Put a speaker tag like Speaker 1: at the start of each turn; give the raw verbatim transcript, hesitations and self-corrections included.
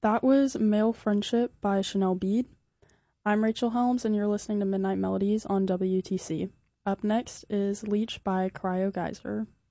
Speaker 1: That was Male Friendship by Chanel Bede. I'm Rachel Helms, and you're listening to Midnight Melodies on W T C. Up next is Leech by Cryo Geyser.